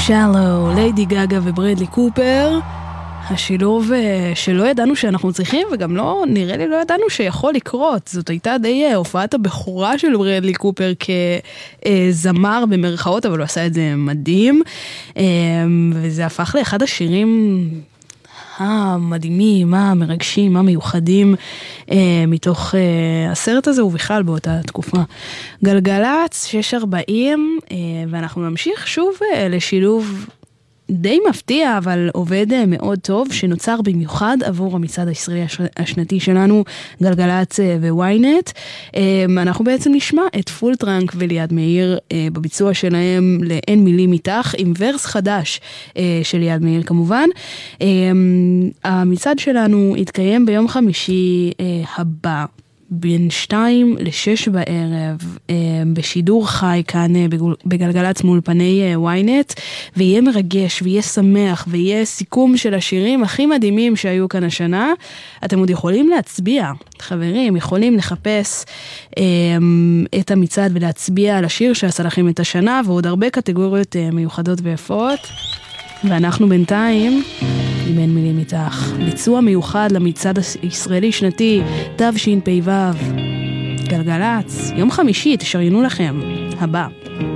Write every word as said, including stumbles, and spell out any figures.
שלו, ליידי גגה וברדלי קופר, השילוב שלא ידענו שאנחנו צריכים, וגם לא, נראה לי לא ידענו שיכול לקרות. זאת הייתה די הופעת הבכורה של ברדלי קופר כזמר במרכאות, אבל הוא עשה את זה מדהים, וזה הפך לאחד השירים המדהימים, המרגשים, המיוחדים מתוך הסרט הזה, ובכלל באותה תקופה. גלגלץ, שש ארבעים, ואנחנו נמשיך שוב לשילוב די מפתיע, אבל עובד מאוד טוב, שנוצר במיוחד עבור המצעד הישראלי השנתי שלנו, גלגלץ וויינט. אנחנו בעצם נשמע את פול טראנק וליעד מאיר בביצוע שלהם לאין מילים איתך, עם ורס חדש של ליעד מאיר כמובן. המצעד שלנו יתקיים ביום חמישי הבא, בין שתיים לשש בערב, בשידור חי כאן בגלגלץ מול פני וויינט, ויהיה מרגש ויהיה שמח ויהיה סיכום של השירים הכי מדהימים שהיו כאן השנה. אתם עוד יכולים להצביע, חברים, יכולים לחפש את המצעד ולהצביע על השיר שעשה לכם את השנה, ועוד הרבה קטגוריות מיוחדות ויפות. ואנחנו בינתיים עם אין מילים איתך, ביצוע מיוחד למצעד הישראלי שנתי תשפ"ו, גלגלץ, יום חמישי, תשריינו לכם, הבא.